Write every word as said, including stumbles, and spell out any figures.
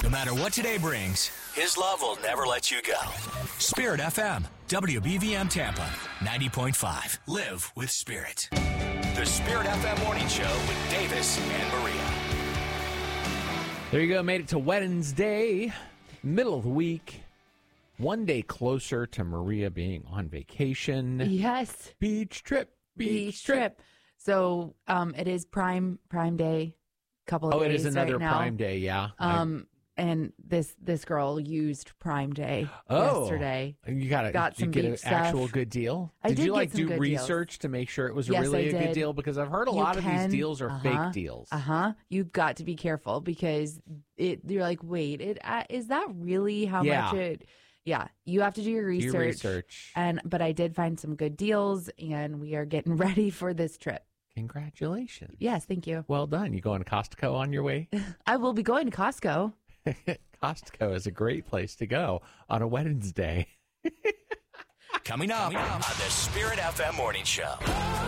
No matter what today brings, His love will never let you go. Spirit F M, W B V M Tampa, ninety point five. Live with Spirit. The Spirit F M Morning Show with Davis and Maria. There you go. Made it to Wednesday, middle of the week. One day closer to Maria being on vacation. Yes. Beach trip. Beach, Beach trip. trip. So um, it is Prime Prime Day. Couple of Oh, days it is another right now. Prime Day. Yeah. Um, and this this girl used Prime Day oh, yesterday. You got it. Got Did you some get an beach stuff. actual good deal? I did did you get like some do good research deals. to make sure it was Yes, really I a good did. deal? Because I've heard a You lot of can- these deals are uh-huh, fake deals. Uh huh. You've got to be careful because it. You're like, wait, it uh, is that really how Yeah. much it? Yeah, you have to do your Do research. your research. And but I did find some good deals, and we are getting ready for this trip. Congratulations. Yes, thank you. Well done. You going to Costco on your way? I will be going to Costco. Costco is a great place to go on a Wednesday. Coming up on the Spirit F M Morning Show.